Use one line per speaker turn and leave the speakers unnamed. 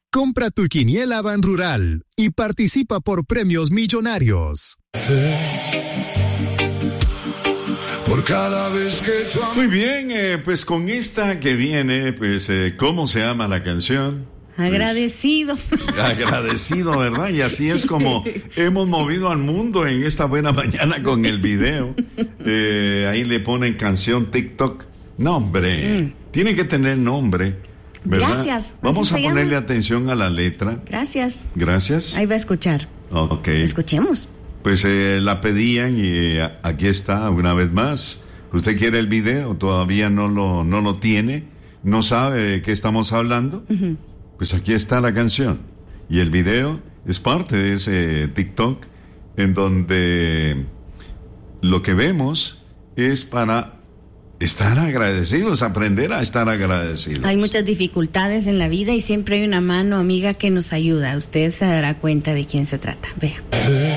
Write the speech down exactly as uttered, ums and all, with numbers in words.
Compra tu quiniela Ban Rural y participa por premios millonarios.
Por cada vez que tú...
Muy bien, eh, pues con esta que viene, pues, eh, ¿cómo se llama la canción?
Agradecido.
Pues, agradecido, ¿verdad? Y así es como hemos movido al mundo en esta buena mañana con el video. Eh, ahí le ponen canción TikTok. Nombre. Mm. Tiene que tener nombre, ¿verdad?
Gracias.
Vamos a ponerle
llama?
atención a la letra.
Gracias.
Gracias.
Ahí va a escuchar.
Ok.
Escuchemos.
Pues eh, la pedían y eh, aquí está una vez más. ¿Usted quiere el video? ¿Todavía no lo, no lo tiene? ¿No sabe de qué estamos hablando? Uh-huh. Pues aquí está la canción. Y el video es parte de ese TikTok en donde lo que vemos es para estar agradecidos, aprender a estar agradecidos.
Hay muchas dificultades en la vida y siempre hay una mano amiga que nos ayuda. Usted se dará cuenta de quién se trata. Vea.